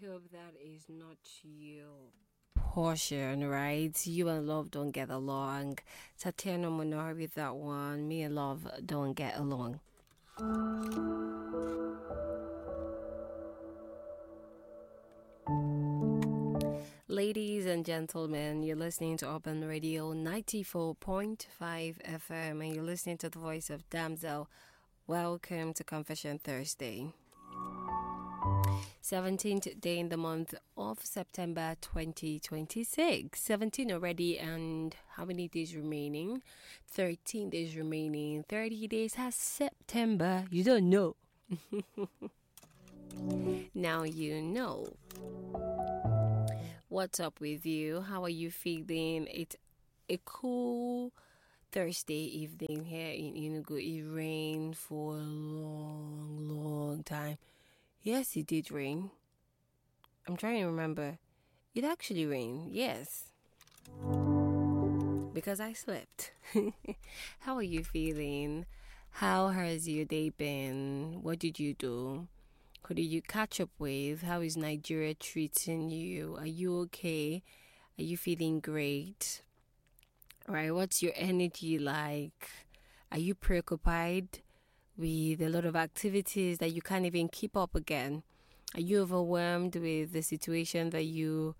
hope that is not your portion, right? You and love don't get along. Tatiana Monor with that one. Me and love don't get along. Ladies and gentlemen, you're listening to Urban Radio 94.5 FM and you're listening to the voice of Damsel. Welcome to Confession Thursday. 17th day in the month of September 2026. 17 already, and how many days remaining? 13 days remaining. 30 days has September. You don't know. Now you know. What's up with you? How are you feeling? It's a cool Thursday evening here in Enugu. It rained for a long time. Yes, it did rain. I'm trying to remember. It actually rained, yes. Because I slept. How are you feeling? How has your day been? What did you do? Who did you catch up with? How is Nigeria treating you? Are you okay? Are you feeling great? Right? What's your energy like? Are you preoccupied with a lot of activities that you can't even keep up again? Are you overwhelmed with the situation that you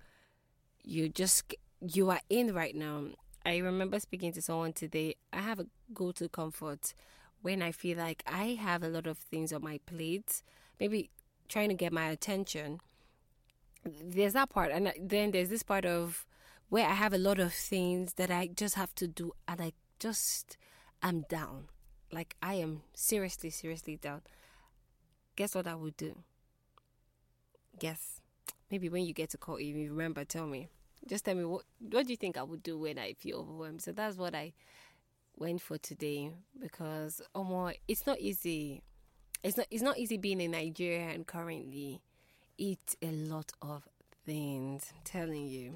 are in right now? I remember speaking to someone today. I have a go-to comfort when I feel like I have a lot of things on my plate, maybe trying to get my attention. There's that part, and then there's this part of where I have a lot of things that I just have to do, and I'm down. Like, I am seriously down. Guess what I would do? Guess. Maybe when you get to call, if you remember, tell me. Just tell me, what do you think I would do when I feel overwhelmed? So that's what I went for today. Because, it's not easy. It's not easy being in Nigeria and currently eat a lot of things. I'm telling you.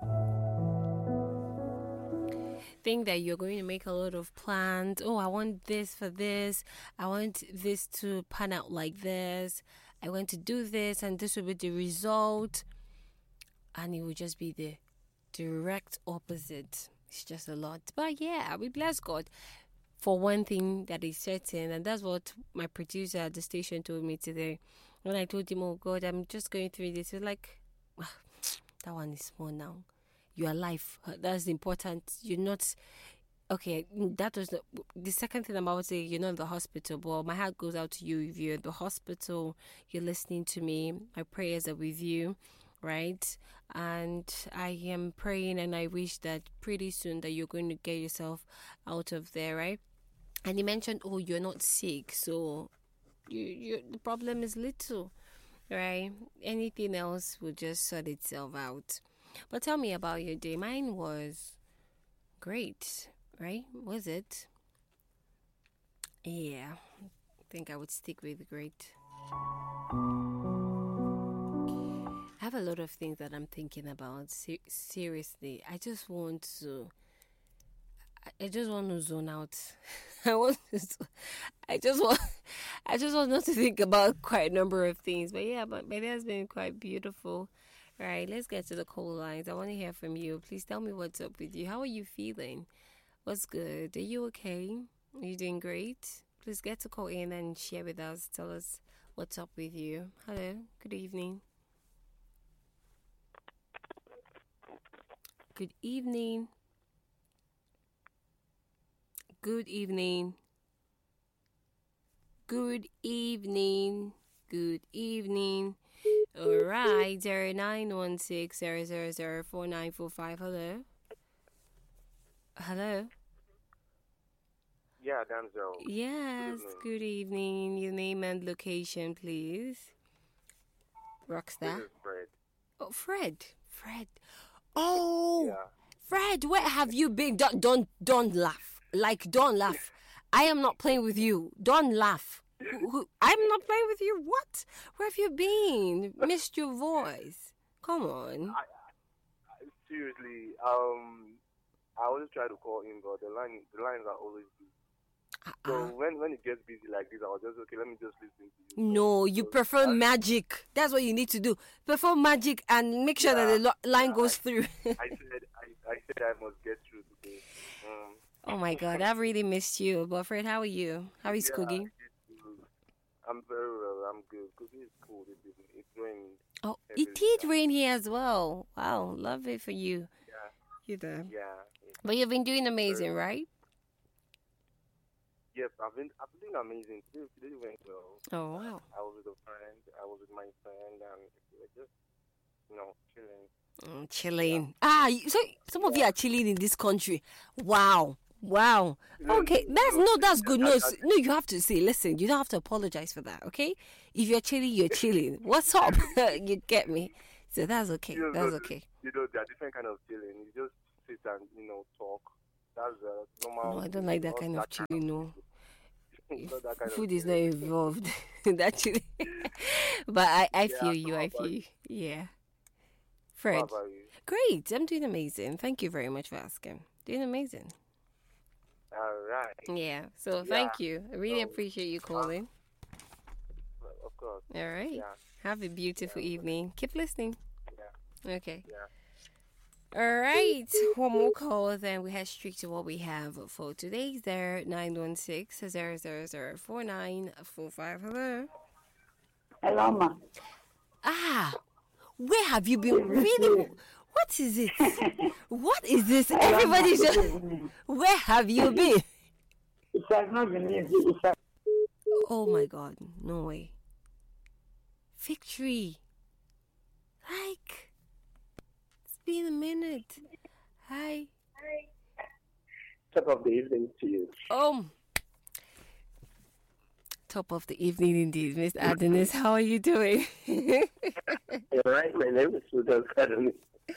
Think that you're going to make a lot of plans. Oh, I want this for this. I want this to pan out like this. I want to do this and this will be the result. And it will just be the direct opposite. It's just a lot. But yeah, we bless God for one thing that is certain. And that's what my producer at the station told me today. When I told him, oh God, I'm just going through this. He was like, that one is small now. You're alive. That's important. You're not... Okay, that was the second thing I'm about to say. You're not in the hospital, but my heart goes out to you. If you're in the hospital, you're listening to me. My prayers are with you, right? And I am praying and I wish that pretty soon that you're going to get yourself out of there, right? And he mentioned, oh, you're not sick, so the problem is little, right? Anything else will just sort itself out. But tell me about your day. Mine was great, right? Was it? Yeah, I think I would stick with great. I have a lot of things that I'm thinking about. Seriously, I just want to zone out. I just want not to think about quite a number of things. But yeah, but it has been quite beautiful. All right, let's get to the call lines. I want to hear from you. Please tell me what's up with you. How are you feeling? What's good? Are you okay? Are you doing great? Please get to call in and share with us. Tell us what's up with you. Hello. Good evening. Good evening. Good evening. Good evening. Good evening. All right, 0916 0004945. Hello. Hello. Yeah, Damsel. Yes. Good evening. Your name and location, please. Rockstar. This is Fred. Oh, Fred. Oh, Yeah. Fred. Where have you been? Don't laugh. Like, don't laugh. I am not playing with you. Don't laugh. I'm not playing with you. What? Where have you been? Missed your voice. Come on. Seriously, I always try to call in, but the lines are always busy. So when it gets busy like this, I was just okay. Let me just listen to you. No, you prefer magic. That's what you need to do. Prefer magic and make sure that the line goes through. I said I must get through today. Oh my God, I've really missed you. But Fred, how are you? How is Cookie? I'm very well. I'm good. Cookie is cool. It's raining. Oh, it did rain here as well. Wow, love it for you. Yeah. You there? Yeah. But you've been doing amazing, right? Yes, I've been doing amazing. Today went well. Oh wow. I was with a friend. I was with my friend, and we were just chilling. Chilling. So some of you are chilling in this country. Wow. Okay, that's good news. No, you have to say, listen, you don't have to apologize for that, okay? If you're chilling, you're chilling. What's up? You get me? So that's okay. That's okay. There are different kind of chilling. You just sit and talk. That's normal. No, I don't like that kind of chilling. No. Food is not chilling. involved. That chilling. But I feel you. I feel you. Yeah. Fred. How about you? Great. I'm doing amazing. Thank you very much for asking. Doing amazing. All right. Yeah. So thank you. I really appreciate you calling. Of course. All right. Yeah. Have a beautiful evening. Keep listening. Yeah. Okay. Yeah. All right. One more call, then we head straight to what we have for today. There 916-000-4945. Hello. Hello, ma. Where have you been? Really? What is it? What is this? Everybody's just. Where have you been? It has not been easy. Oh my God! No way. Victory. Like, it's been a minute. Hi. Top of the evening to you. Top of the evening indeed, Miss Adonis. How are you doing? You're right. My name is Sudan Adonis.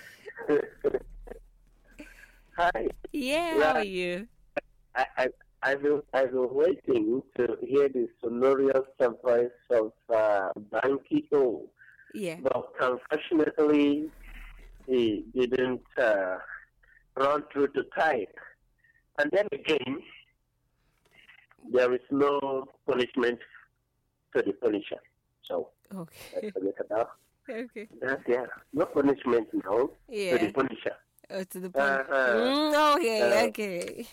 Hi. Yeah. How are you? I've been waiting to hear the sonorous voice of Banky O. Yeah. But unfortunately, he didn't run through to type. And then again, there is no punishment to the punisher. So, okay. forget about. Okay. No punishment now to the punisher. To the point. Okay.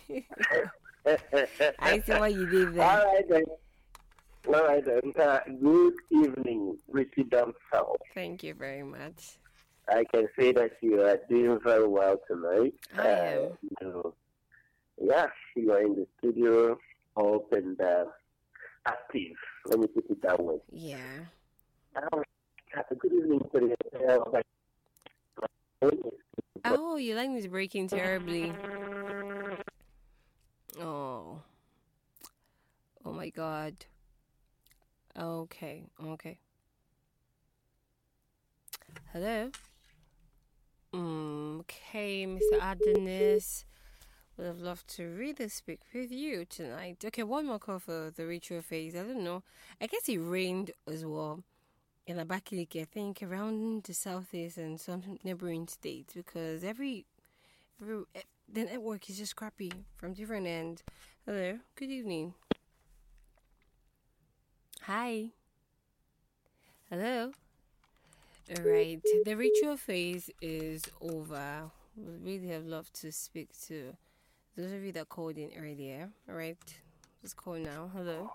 I see what you did there. All right then. Good evening, Richie Dumsell. Thank you very much. I can say that you are doing very well tonight. I am. You are in the studio, up and active. Let me put it that way. Yeah. Good evening to you. Oh, your line is breaking terribly. Oh my God. Okay. Hello. Okay, Mr. Adonis. Would have loved to really speak with you tonight. Okay, one more call for the ritual phase. I don't know. I guess it rained as well in Abakaliki, I think, around the southeast and some neighboring states, because the network is just crappy from different ends. Hello, good evening. Hi. Hello. All right, the ritual phase is over. Would really have loved to speak to those of you that called in earlier. All right, just call now. Hello.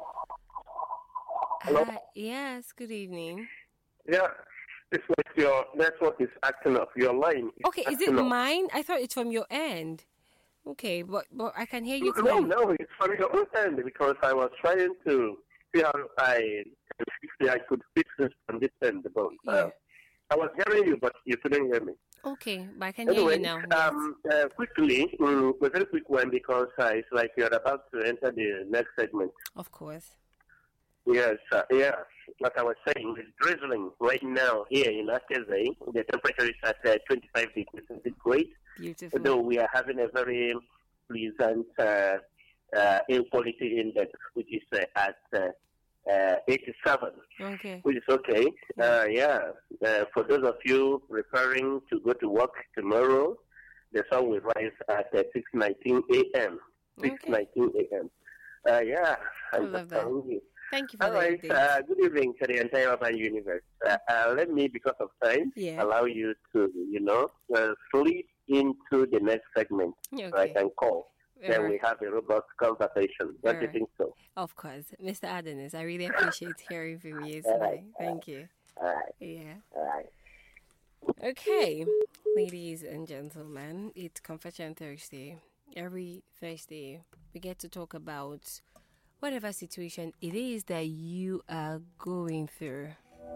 Hello? Hi. Yes, good evening. Yeah, it's like your network is acting up. Your line is Okay, is it acting up. mine? I thought it's from your end. Okay, but I can hear you clearly. No, it's from your own end, because I was trying to see how I could fix this from this end. But Yeah. I was hearing you, but you couldn't hear me. Okay, but I can hear you now. Yes. Quickly, a very quick one, because it's like you're about to enter the next segment. Of course. Yes, like I was saying, it's drizzling right now here in Akeze. The temperature is at 25 degrees centigrade. Beautiful. Though we are having a very pleasant air quality index, which is at 87, Okay. which is okay. For those of you preparing to go to work tomorrow, the sun will rise at 6:19 a.m. 6:19 a.m. Yeah, I I'm love just that. telling you. Thank you for All the right. update. Good evening to the entire urban universe. Let me, because of time, Yeah. allow you to, slip into the next segment so I Okay. can call. Then Alright. we have a robust conversation. What do you Alright. think so? Of course. Mr. Adonis, I really appreciate hearing from you All right. tonight. Thank you. All right. Yeah. All right. Okay. Ladies and gentlemen, it's Confession Thursday. Every Thursday, we get to talk about whatever situation it is that you are going through.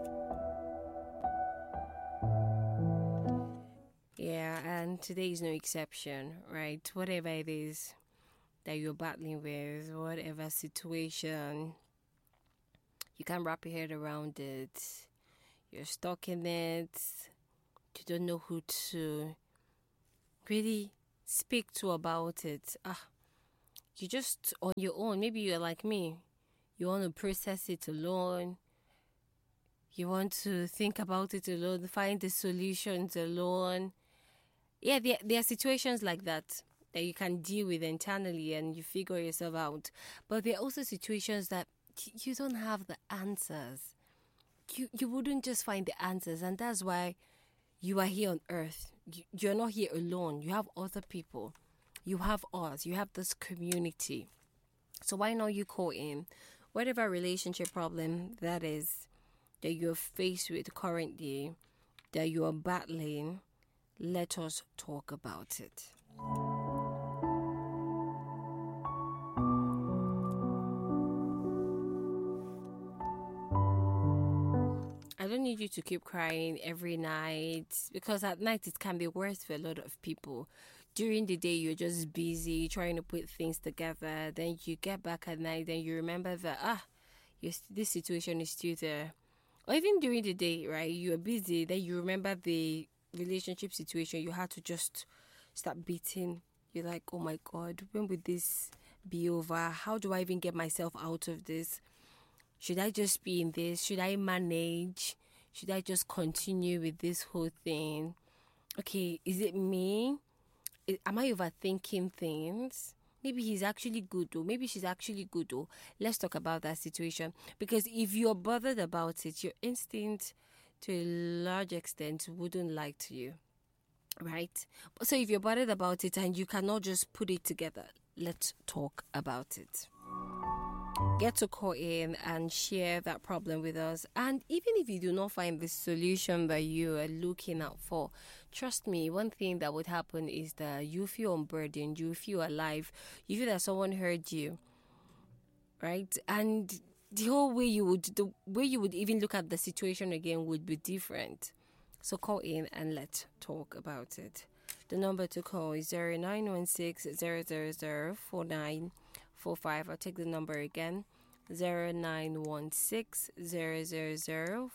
Yeah, and today is no exception, right? Whatever it is that you're battling with, whatever situation, you can't wrap your head around it. You're stuck in it. You don't know who to really speak to about it. You're just on your own. Maybe you're like me. You want to process it alone. You want to think about it alone, find the solutions alone. Yeah, there are situations like that you can deal with internally and you figure yourself out. But there are also situations that you don't have the answers. You wouldn't just find the answers, and that's why you are here on earth. You're not here alone. You have other people. You have us. You have this community. So why not you call in whatever relationship problem that is that you're faced with currently, that you are battling. Let us talk about it. I don't need you to keep crying every night, because at night it can be worse for a lot of people. During the day, you're just busy trying to put things together. Then you get back at night and you remember that, this situation is still there. Or even during the day, right, you're busy, then you remember the relationship situation. You had to just start beating. You're like, oh my God, when will this be over? How do I even get myself out of this? Should I just be in this? Should I manage? Should I just continue with this whole thing? Okay, is it me? Am I overthinking things? Maybe he's actually good, or maybe she's actually good, or let's talk about that situation. Because if you're bothered about it, your instinct to a large extent wouldn't lie to you, right? So if you're bothered about it and you cannot just put it together, let's talk about it. Get to call in and share that problem with us. And even if you do not find the solution that you are looking out for, trust me, one thing that would happen is that you feel unburdened, you feel alive, you feel that someone heard you, right? And the way you would even look at the situation again would be different. So call in and let's talk about it. The number to call is 0916 000 4945. I'll take the number again. 0916 000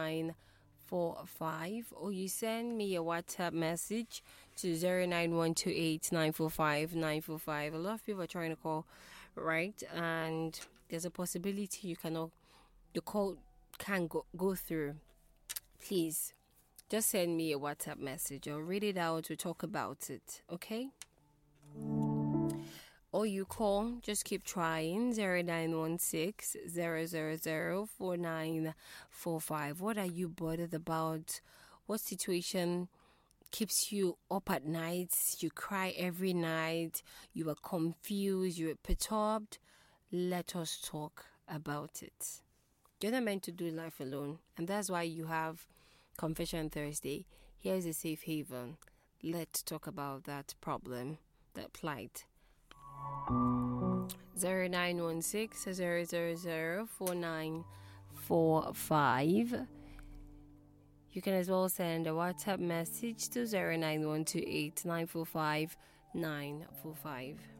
4945. Or you send me a WhatsApp message to 09128 945 945. A lot of people are trying to call, right? And there's a possibility the call can go through. Please, just send me a WhatsApp message. I'll read it out. We'll talk about it. Okay? Or you call, just keep trying, 0916 000 4945. What are you bothered about? What situation keeps you up at night? You cry every night. You are confused. You are perturbed. Let us talk about it. You're not meant to do life alone. And that's why you have Confession Thursday. Here's a safe haven. Let's talk about that problem, that plight. 0916 000 4945. You can as well send a WhatsApp message to 09128 945 945.